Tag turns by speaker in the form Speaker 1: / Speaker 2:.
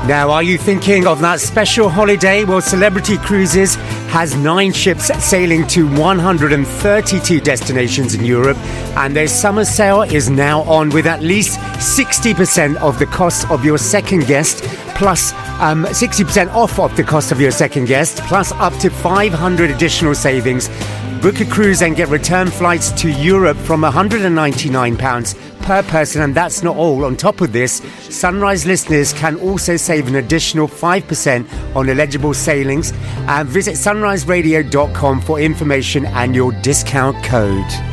Speaker 1: Now, are you thinking of that special holiday? Well, Celebrity Cruises has 9 ships sailing to 132 destinations in Europe, and their summer sale is now on with at least 60% of the cost of your second guest, plus 60% off of the cost of your second guest, plus up to 500 additional savings. Book a cruise and get return flights to Europe from £199 per person, and that's not all. On top of this, Sunrise listeners can also save an additional 5% on eligible sailings. Visit sunriseradio.com for information and your discount code.